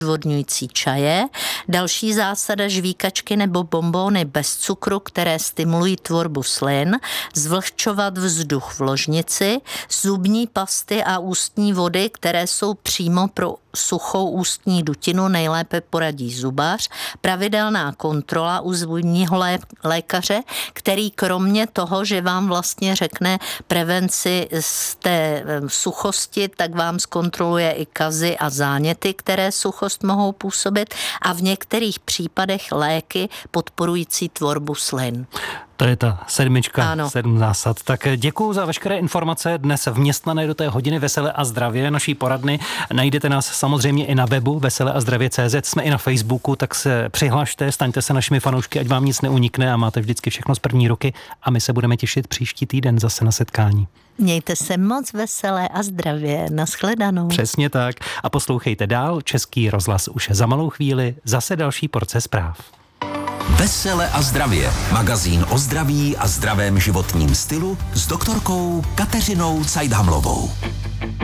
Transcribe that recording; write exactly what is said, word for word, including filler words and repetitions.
zvodňující čaje. Další zásada: žvíkačky nebo bonbóny bez cukru, které stimulují tvorbu slin, zvlhčovat vzduch v ložnici, zubní pasty a ústní vody, které jsou přímo pro suchou ústní dutinu, nejlépe poradí zubař, pravidelná kontrola u zubního lé- lékaře, který kromě toho, že vám vlastně řekne prevenci z té suchosti, tak vám zkontroluje i kazy a záněty, které suchost mohou působit, a v některých případech léky podporující tvorbu slin. To je ta sedmička, ano. sedm zásad. Tak děkuju za veškeré informace dnes vměstnané do té hodiny Vesele a zdravě naší poradny. Najdete nás samozřejmě i na webu vesele a zdravě tečka cé zet, jsme i na Facebooku, tak se přihlašte, staňte se našimi fanoušky, ať vám nic neunikne a máte vždycky všechno z první ruky a my se budeme těšit příští týden zase na setkání. Mějte se moc veselé a zdravě. Nashledanou. Přesně tak. A poslouchejte dál, Český rozhlas už za malou chvíli, zase další porce zpráv. Vesele a zdravě. Magazín o zdraví a zdravém životním stylu s doktorkou Kateřinou Cajdhamlovou.